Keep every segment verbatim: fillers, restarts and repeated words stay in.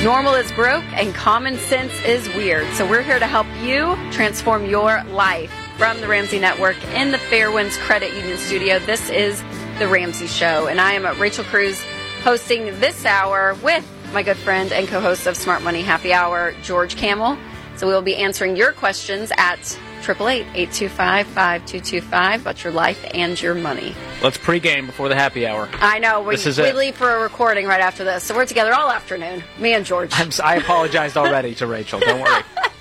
Normal is broke and common sense is weird. So we're here to help you transform your life. From the Ramsey Network in the Fairwinds Credit Union studio, this is The Ramsey Show. And I am Rachel Cruz hosting this hour with my good friend and co-host of Smart Money Happy Hour, George Kamel. So we will be answering your questions at eight eight eight, eight two five, five two two five about your life and your money. Let's pregame before the happy hour. I know. We, this is we it. leave for a recording right after this. So we're together all afternoon, me and George. I'm, I apologized already to Rachel. Don't worry.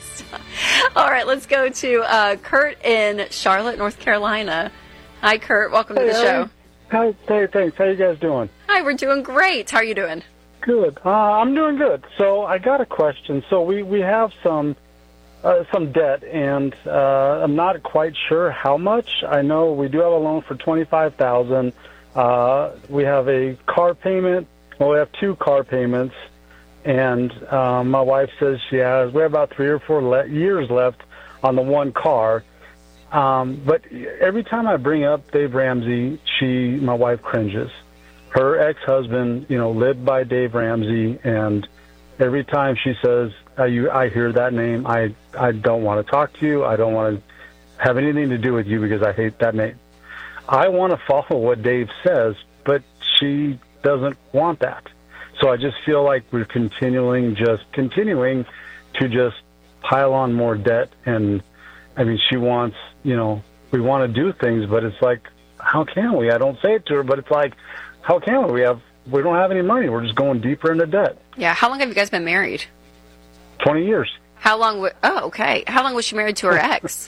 All right, let's go to uh, Kurt in Charlotte, North Carolina. Hi, Kurt. Welcome hey, to the show. Hi, hey, thanks. How you guys doing? Hi, we're doing great. How are you doing? Good. Uh, I'm doing good. So I got a question. So we, we have some uh, some debt, and uh, I'm not quite sure how much. I know we do have a loan for twenty-five thousand dollars. Uh, we have a car payment. Well, we have two car payments. And um, my wife says she has, we have about three or four le- years left on the one car. Um, but every time I bring up Dave Ramsey, she, my wife, cringes. Her ex-husband, you know, lived by Dave Ramsey, and every time she says, uh, you, I hear that name, I, I don't want to talk to you. I don't want to have anything to do with you because I hate that name. I want to follow what Dave says, but she doesn't want that. So I just feel like we're continuing, just continuing to just pile on more debt. And, I mean, she wants, you know, we want to do things, but it's like, how can we? I don't say it to her, but it's like, how can we? We have, we don't have any money. We're just going deeper into debt. Yeah. How long have you guys been married? twenty years. How long? W- oh, okay. How long was she married to her ex?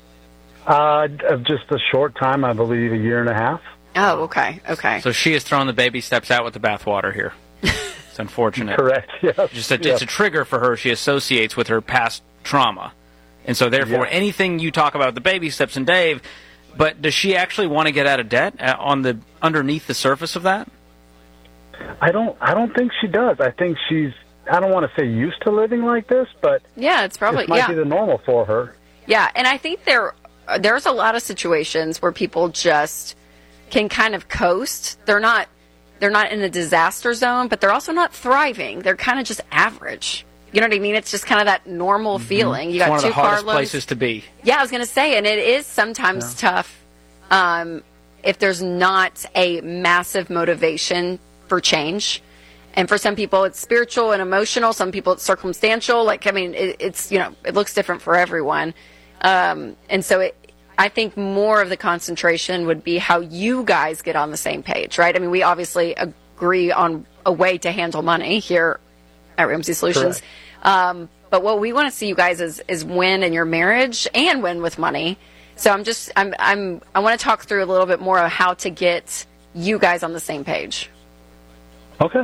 uh, just a short time, I believe, a year and a half. Oh, okay. Okay. So she has thrown the baby steps out with the bathwater here. It's unfortunate. Correct, yes. Just a, yes. It's a trigger for her. She associates with her past trauma. And so, therefore, yes. anything you talk about, the baby steps and Dave, but does she actually want to get out of debt uh, on the underneath the surface of that? I don't I don't think she does. I think she's, I don't want to say used to living like this, but yeah, it's probably, it might yeah. be the normal for her. Yeah, and I think there there's a lot of situations where people just can kind of coast. They're not They're not in a disaster zone, but they're also not thriving. They're kind of just average. You know what I mean? It's just kind of that normal mm-hmm. feeling. You it's got one two of the hardest car loans. places to be. Yeah, I was going to say, and it is sometimes yeah. tough um, if there's not a massive motivation for change. And for some people, it's spiritual and emotional. Some people, it's circumstantial. Like, I mean, it, it's, you know, it looks different for everyone. Um, and so it, I think more of the concentration would be how you guys get on the same page, right? I mean, we obviously agree on a way to handle money here at Ramsey Solutions. Um, but what we want to see you guys is, is win in your marriage and win with money. So I'm just, I'm, I'm, I want to talk through a little bit more of how to get you guys on the same page. Okay.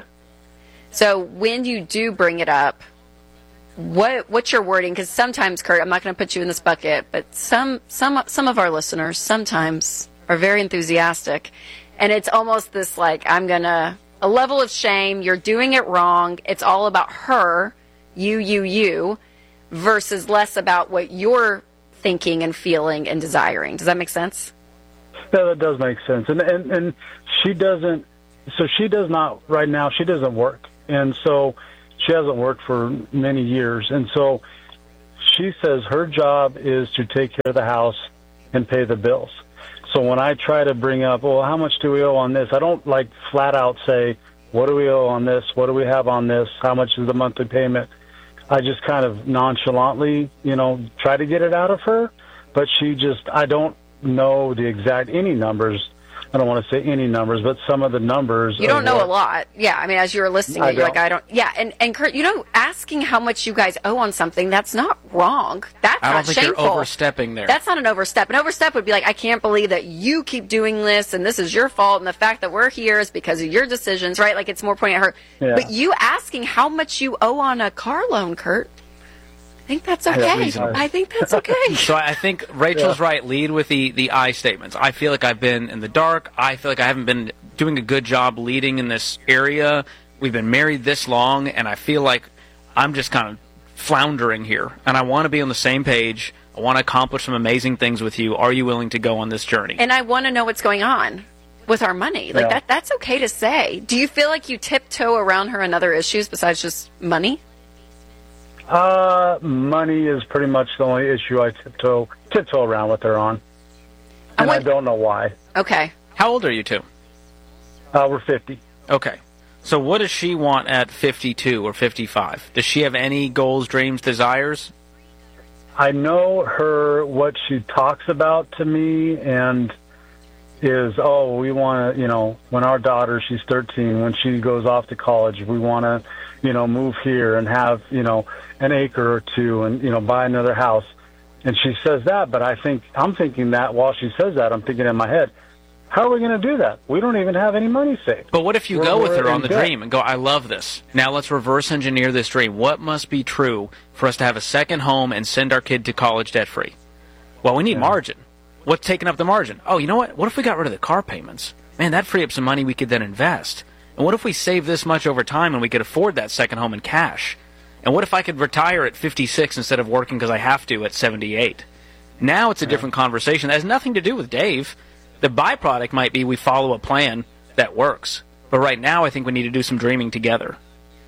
So when you do bring it up, What what's your wording? Because sometimes, Kurt, I'm not going to put you in this bucket, but some some some of our listeners sometimes are very enthusiastic, and it's almost this like I'm gonna a level of shame. You're doing it wrong. It's all about her, you, you, you, versus less about what you're thinking and feeling and desiring. Does that make sense? Yeah, that does make sense. And and and she doesn't. So she does not right now. She doesn't work, and so. She hasn't worked for many years, and so she says her job is to take care of the house and pay the bills. So when I try to bring up, well, how much do we owe on this? I don't like flat out say, what do we owe on this? What do we have on this? How much is the monthly payment? I just kind of nonchalantly, you know, try to get it out of her, but she just, I don't know the exact, any numbers. I don't want to say any numbers, but some of the numbers. You don't know what, a lot. Yeah, I mean, as you were listing it, you're like, I don't. Yeah, and, and Kurt, you know, asking how much you guys owe on something, that's not wrong. That's I don't not think shameful. You're overstepping there. That's not an overstep. An overstep would be like, I can't believe that you keep doing this, and this is your fault, and the fact that we're here is because of your decisions, right? Like, it's more pointing at her. Yeah. But you asking how much you owe on a car loan, Kurt, I think that's okay. I think that's okay. So I think Rachel's yeah. right. Lead with the, the I statements. I feel like I've been in the dark. I feel like I haven't been doing a good job leading in this area. We've been married this long, and I feel like I'm just kind of floundering here. And I want to be on the same page. I want to accomplish some amazing things with you. Are you willing to go on this journey? And I want to know what's going on. with our money. Like Yeah. that that's okay to say. Do you feel like you tiptoe around her on other issues besides just money? Uh, money is pretty much the only issue I tiptoe tiptoe around with her on, and I what- don't know why. Okay. How old are you two? Uh, we're fifty. Okay. So what does she want at fifty-two or fifty-five? Does she have any goals, dreams, desires? I know her, what she talks about to me, and is, oh, we want to, you know, when our daughter, she's thirteen, when she goes off to college, we want to, you know, move here and have, you know, an acre or two and, you know, buy another house. And she says that, but I think, I'm thinking that while she says that, I'm thinking in my head, how are we going to do that? We don't even have any money saved. But what if you We're- go with we're her on in the debt. dream and go, I love this. Now let's reverse engineer this dream. What must be true for us to have a second home and send our kid to college debt-free? Well, we need Yeah. margin. What's taking up the margin? Oh, you know what? What if we got rid of the car payments? Man, that'd free up some money we could then invest. And what if we save this much over time and we could afford that second home in cash? And what if I could retire at fifty-six instead of working because I have to at seventy-eight? Now it's a different conversation. That has nothing to do with Dave. The byproduct might be we follow a plan that works. But right now, I think we need to do some dreaming together.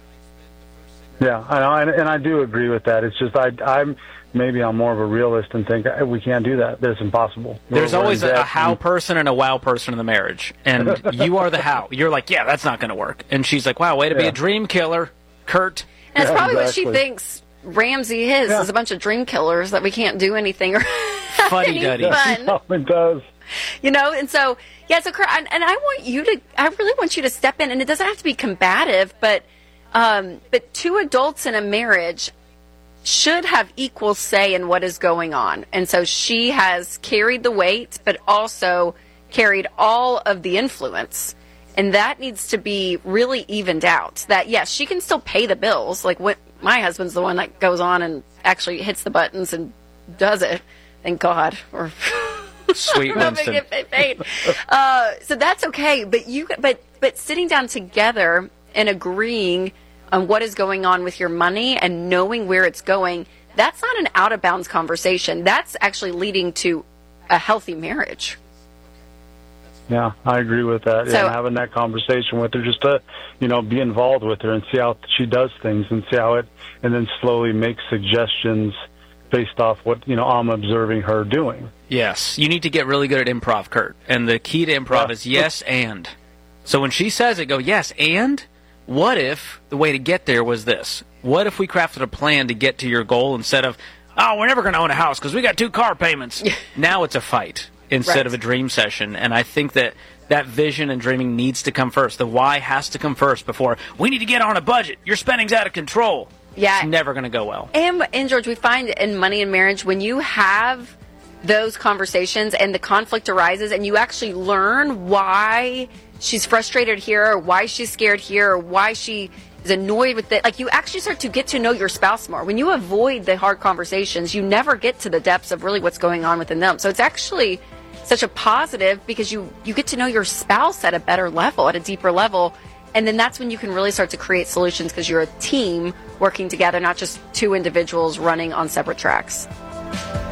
Yeah, I know, and, and I do agree with that. It's just I, I'm maybe I'm more of a realist and think "Hey, we can't do that. That's impossible. There's We're- we're always in a, a debt, how and- person and a wow person in the marriage. And you are the how. You're like, yeah, that's not going to work. And she's like, wow, way to be Yeah. a dream killer, Kurt. And it's Yeah, probably what she exactly. thinks Ramsey is, Yeah. is a bunch of dream killers that we can't do anything or have any Fuddy-duddy. fun. No, it does. You know, and so, yeah, so, Kurt, and, and I want you to, I really want you to step in, and it doesn't have to be combative, but, um, but two adults in a marriage should have equal say in what is going on. And so she has carried the weight, but also carried all of the influence. And that needs to be really evened out. That, yes, she can still pay the bills. Like, what, my husband's the one that goes on and actually hits the buttons and does it. Thank God. Or Sweet Let me Winston. get paid- paid. Uh, so that's okay. But you, but but sitting down together and agreeing on what is going on with your money and knowing where it's going, that's not an out of bounds conversation. That's actually leading to a healthy marriage. Yeah, I agree with that. So- yeah, having that conversation with her, just to, you know, be involved with her and see how she does things and see how it, and then slowly make suggestions based off what, you know, I'm observing her doing. Yes, you need to get really good at improv, Kurt. And the key to improv Yeah. is yes and. So when she says it, go, yes, and? What if the way to get there was this? What if we crafted a plan to get to your goal instead of, oh, we're never going to own a house because we got two car payments? Now it's a fight instead Right. of a dream session. And I think that that vision and dreaming needs to come first. The why has to come first before, we need to get on a budget. Your spending's out of control. Yeah. It's never going to go well. And, and George, we find in money and marriage, when you have those conversations and the conflict arises and you actually learn why she's frustrated here or why she's scared here or why she is annoyed with it, like you actually start to get to know your spouse more. When you avoid the hard conversations, you never get to the depths of really what's going on within them. So it's actually such a positive because you, you get to know your spouse at a better level, at a deeper level. And then that's when you can really start to create solutions because you're a team working together, not just two individuals running on separate tracks.